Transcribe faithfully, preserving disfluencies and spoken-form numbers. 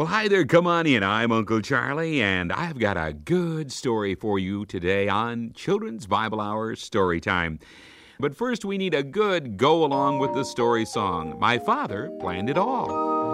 Well, hi there, come on in. I'm Uncle Charlie, and I've got a good story for you today on Children's Bible Hour Story Time. But first, we need a good go along with the story song. My father planned it all.